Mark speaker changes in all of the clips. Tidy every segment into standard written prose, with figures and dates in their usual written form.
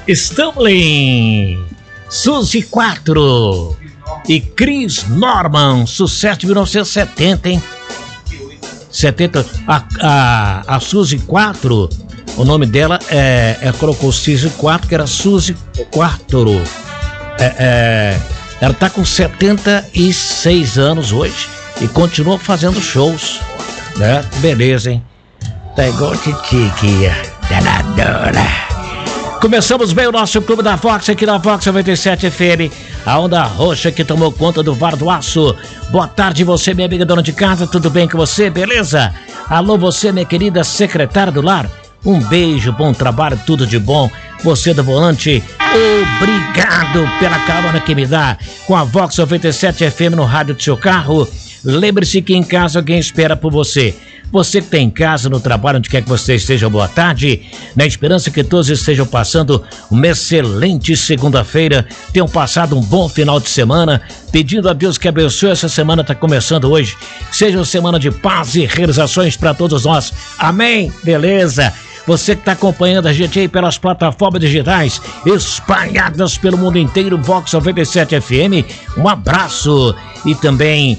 Speaker 1: Stanley, Suzy 4 e Chris Norman, sucesso de 1970, hein? 70. A Suzy 4, o nome dela colocou Suzy 4, que era Suzy 4. Ela tá com 76 anos hoje e continua fazendo shows, né? Beleza, hein? Tá igual Titiquia, danadora. Começamos bem o nosso Clube da Vox aqui na Vox 97 FM, a onda roxa que tomou conta do VAR do Aço. Boa tarde, você, minha amiga dona de casa, tudo bem com você, beleza? Alô, você, minha querida secretária do lar, um beijo, bom trabalho, tudo de bom. Você do volante, obrigado pela carona que me dá com a Vox 97 FM no rádio do seu carro. Lembre-se que em casa alguém espera por você. Você que está em casa, no trabalho, onde quer que você esteja, boa tarde. Na esperança que todos estejam passando uma excelente segunda-feira, tenham passado um bom final de semana, pedindo a Deus que abençoe. Essa semana está começando hoje. Seja uma semana de paz e realizações para todos nós. Amém? Beleza? Você que está acompanhando a gente aí pelas plataformas digitais espalhadas pelo mundo inteiro, Vox 97 FM, um abraço. E também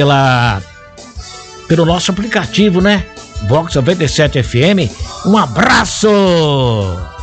Speaker 1: pelo nosso aplicativo, né? Vox 97 FM, um abraço!